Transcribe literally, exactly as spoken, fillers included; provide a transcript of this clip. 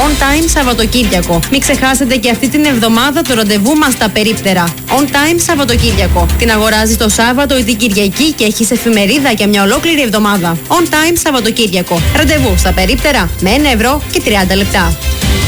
On Time Σαββατοκύριακο. Μην ξεχάσετε και αυτή την εβδομάδα το ραντεβού μας στα περίπτερα. On Time Σαββατοκύριακο. Την αγοράζει το Σάββατο ή την Κυριακή και έχεις εφημερίδα για μια ολόκληρη εβδομάδα. On Time Σαββατοκύριακο. Ραντεβού στα περίπτερα με ένα ευρώ και τριάντα λεπτά.